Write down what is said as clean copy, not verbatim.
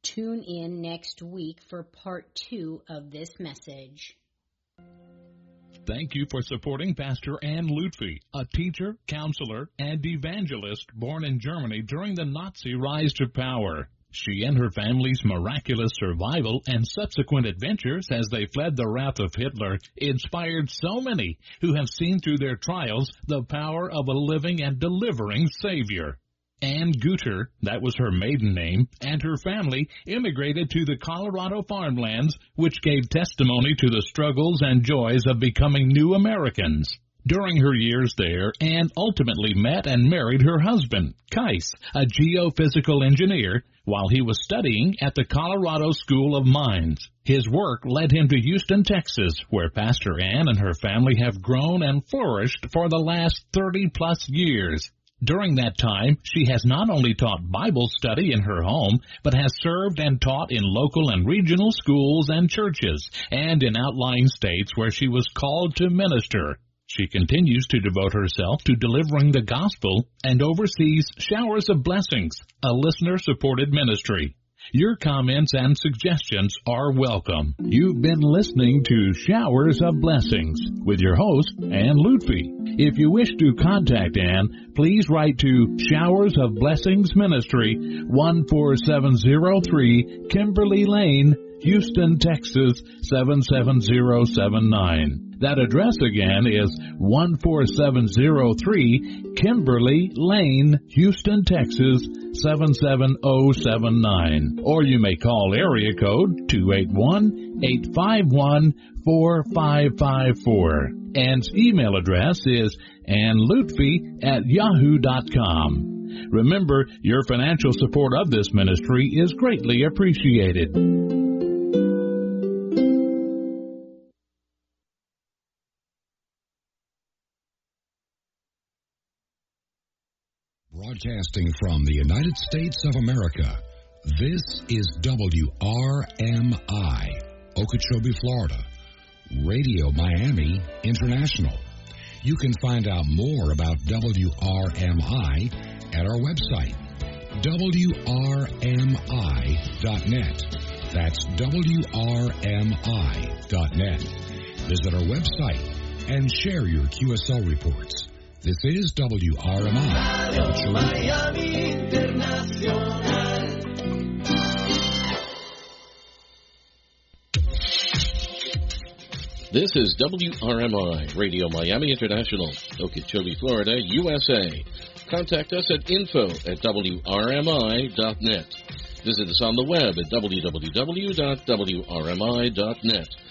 Tune in next week for part 2 of this message. Thank you for supporting Pastor Ann Lutfi, a teacher, counselor, and evangelist born in Germany during the Nazi rise to power. She and her family's miraculous survival and subsequent adventures as they fled the wrath of Hitler inspired so many who have seen through their trials the power of a living and delivering Savior. Ann Guter, that was her maiden name, and her family immigrated to the Colorado farmlands, which gave testimony to the struggles and joys of becoming new Americans. During her years there, Ann ultimately met and married her husband, Kais, a geophysical engineer, while he was studying at the Colorado School of Mines. His work led him to Houston, Texas, where Pastor Ann and her family have grown and flourished for the last 30-plus years. During that time, she has not only taught Bible study in her home, but has served and taught in local and regional schools and churches, and in outlying states where she was called to minister. She continues to devote herself to delivering the gospel and oversees Showers of Blessings, a listener-supported ministry. Your comments and suggestions are welcome. You've been listening to Showers of Blessings with your host, Ann Lutfi. If you wish to contact Ann, please write to Showers of Blessings Ministry, 14703 Kimberly Lane, Houston, Texas, 77079. That address again is 14703 Kimberly Lane, Houston, Texas, 77079. Or you may call area code 281-851-4554. Ann's email address is annlutfi@yahoo.com. Remember, your financial support of this ministry is greatly appreciated. Broadcasting from the United States of America, this is WRMI, Okeechobee, Florida, Radio Miami International. You can find out more about WRMI at our website, WRMI.net. That's WRMI.net. Visit our website and share your QSL reports. This is WRMI. Miami International. This is WRMI, Radio Miami International, Okeechobee, Florida, USA. Contact us at info@WRMI.net. Visit us on the web at www.WRMI.net.